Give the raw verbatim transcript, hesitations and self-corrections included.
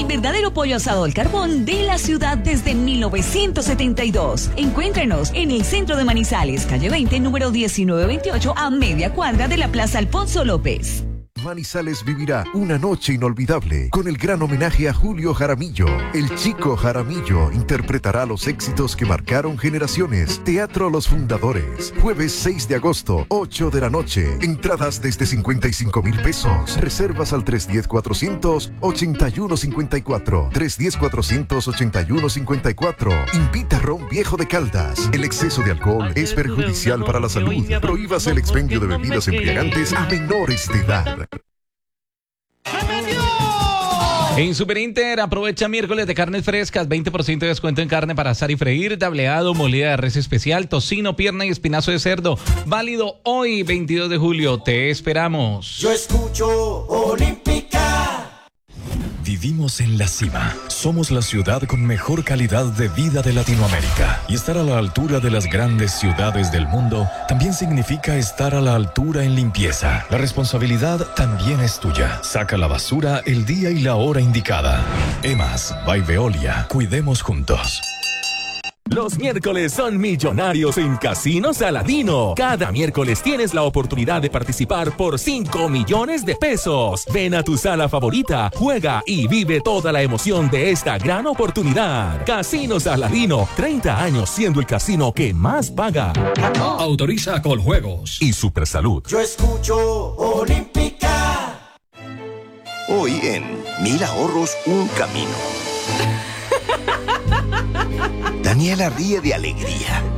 verdadero pollo asado al carbón de la ciudad desde mil novecientos setenta y dos. Encuéntrenos en el centro de Manizales, calle veinte, número diecinueve veintiocho, a media cuadra de la Plaza Alfonso López. Manizales vivirá una noche inolvidable con el gran homenaje a Julio Jaramillo. El Chico Jaramillo interpretará los éxitos que marcaron generaciones. Teatro Los Fundadores, jueves seis de agosto, ocho de la noche. Entradas desde cincuenta y cinco mil pesos. Reservas al tres uno cero, cuatrocientos ochenta y uno cincuenta y cuatro. tres uno cero, cuatrocientos ochenta y uno cincuenta y cuatro. Invita Ron Viejo de Caldas. El exceso de alcohol es perjudicial para la salud. Prohíbase el expendio de bebidas embriagantes a menores de edad. En Super Inter, aprovecha miércoles de carnes frescas, veinte por ciento de descuento en carne para asar y freír, tableado, molida de res especial, tocino, pierna y espinazo de cerdo. Válido hoy, veintidós de julio. Te esperamos. Yo escucho Olímpica. Vivimos en la cima. Somos la ciudad con mejor calidad de vida de Latinoamérica. Y estar a la altura de las grandes ciudades del mundo también significa estar a la altura en limpieza. La responsabilidad también es tuya. Saca la basura el día y la hora indicada. EMAS by Veolia. Cuidemos juntos. Los miércoles son millonarios en Casino Saladino. Cada miércoles tienes la oportunidad de participar por cinco millones de pesos. Ven a tu sala favorita, juega y vive toda la emoción de esta gran oportunidad. Casino Saladino, treinta años siendo el casino que más paga. Autoriza Coljuegos y Supersalud. Yo escucho Olímpica. Hoy en Mil Ahorros, un camino. Daniela ríe de alegría.